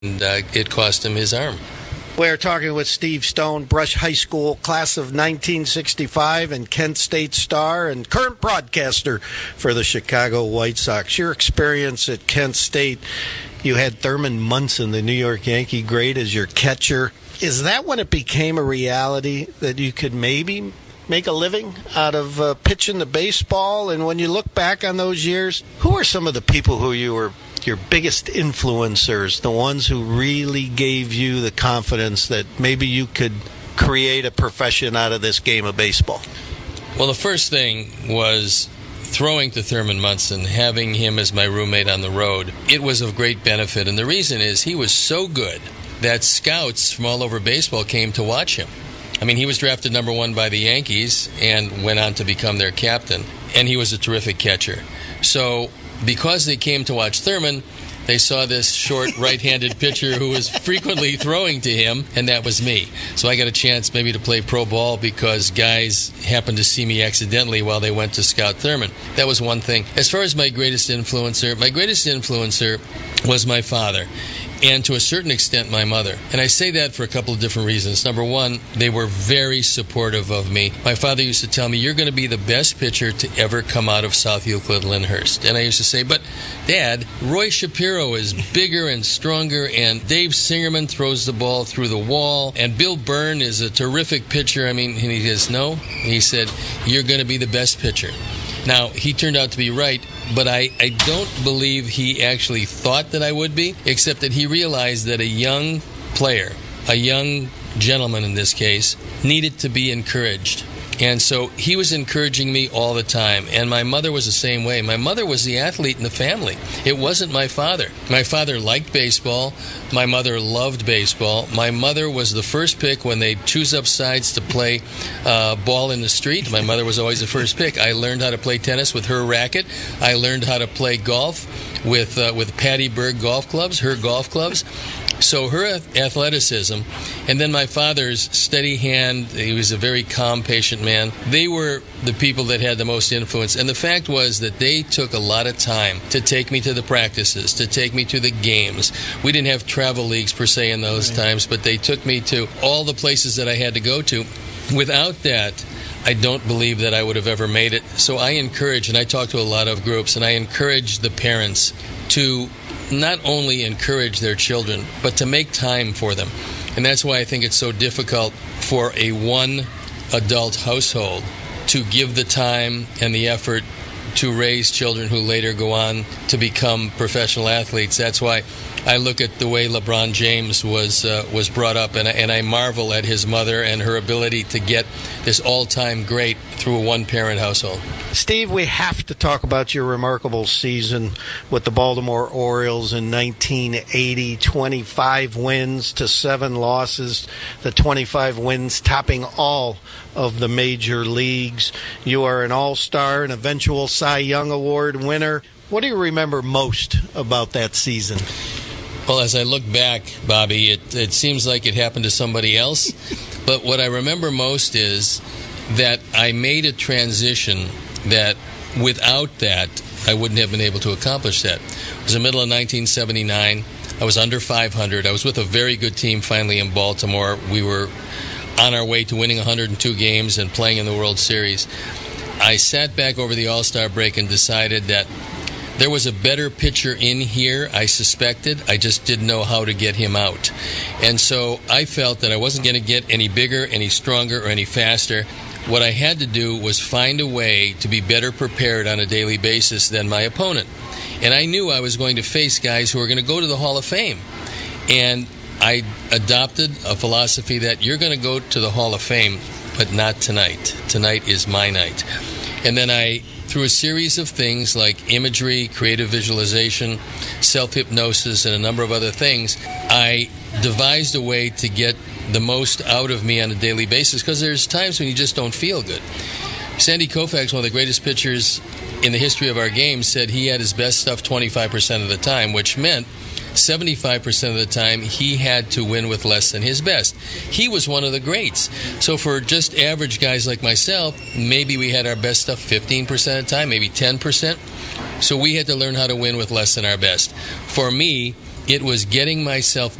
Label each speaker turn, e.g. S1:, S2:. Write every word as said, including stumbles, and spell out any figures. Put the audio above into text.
S1: and uh, it cost him his arm.
S2: We're talking with Steve Stone, Brush High School class of nineteen sixty-five and Kent State star and current broadcaster for the Chicago White Sox. Your experience at Kent State, you had Thurman Munson, the New York Yankee great, as your catcher. Is that when it became a reality that you could maybe make a living out of uh, pitching the baseball? And when you look back on those years, who are some of the people who you were your biggest influencers, the ones who really gave you the confidence that maybe you could create a profession out of this game of baseball?
S1: Well, the first thing was throwing to Thurman Munson, having him as my roommate on the road. It was of great benefit, and the reason is he was so good that scouts from all over baseball came to watch him. I mean, he was drafted number one by the Yankees and went on to become their captain, and he was a terrific catcher. So because they came to watch Thurman, they saw this short right-handed pitcher who was frequently throwing to him, and that was me. So I got a chance maybe to play pro ball because guys happened to see me accidentally while they went to scout Thurman. That was one thing. As far as my greatest influencer, my greatest influencer was my father, and to a certain extent my mother. And I say that for a couple of different reasons. Number one, they were very supportive of me. My father used to tell me, you're going to be the best pitcher to ever come out of South Euclid Lyndhurst. And I used to say, but Dad, Roy Shapiro is bigger and stronger, and Dave Singerman throws the ball through the wall, and Bill Byrne is a terrific pitcher. I mean, and he says, no. He said, you're going to be the best pitcher. Now, he turned out to be right, but I, I don't believe he actually thought that I would be, except that he realized that a young player, a young gentleman in this case, needed to be encouraged. And so he was encouraging me all the time. And my mother was the same way. My mother was the athlete in the family. It wasn't my father. My father liked baseball. My mother loved baseball. My mother was the first pick when they choose up sides to play uh, ball in the street. My mother was always the first pick. I learned how to play tennis with her racket. I learned how to play golf with uh, with Patty Berg golf clubs, her golf clubs. So her athleticism, and then my father's steady hand, he was a very calm, patient man. They were the people that had the most influence. And the fact was that they took a lot of time to take me to the practices, to take me to the games. We didn't have travel leagues per se in those right. times, but they took me to all the places that I had to go to. Without that, I don't believe that I would have ever made it. So I encourage, and I talk to a lot of groups, and I encourage the parents to not only encourage their children, but to make time for them. And that's why I think it's so difficult for a one-adult household to give the time and the effort to raise children who later go on to become professional athletes. That's why I look at the way LeBron James was uh, was brought up, and, and I marvel at his mother and her ability to get this all-time great through a one-parent household.
S2: Steve, we have to talk about your remarkable season with the Baltimore Orioles in nineteen eighty, twenty-five wins to seven losses, the twenty-five wins topping all of the major leagues. You are an all-star, an eventual Cy Young Award winner. What do you remember most about that season?
S1: Well, as I look back, Bobby, it, it seems like it happened to somebody else. But what I remember most is that I made a transition that without that, I wouldn't have been able to accomplish that. It was the middle of nineteen seventy-nine. I was under five hundred. I was with a very good team finally in Baltimore. We were on our way to winning one hundred two games and playing in the World Series. I sat back over the All-Star break and decided that there was a better pitcher in here, I suspected. I just didn't know how to get him out. And so I felt that I wasn't going to get any bigger, any stronger, or any faster. What I had to do was find a way to be better prepared on a daily basis than my opponent. And I knew I was going to face guys who were going to go to the Hall of Fame. And I adopted a philosophy that you're going to go to the Hall of Fame, but not tonight. Tonight is my night. And then I, through a series of things like imagery, creative visualization, self-hypnosis, and a number of other things, I devised a way to get the most out of me on a daily basis, because there's times when you just don't feel good. Sandy Koufax, one of the greatest pitchers in the history of our game, said he had his best stuff twenty-five percent of the time, which meant seventy-five percent of the time he had to win with less than his best. He was one of the greats. So for just average guys like myself, maybe we had our best stuff fifteen percent of the time, maybe ten percent. So we had to learn how to win with less than our best. For me, It was getting myself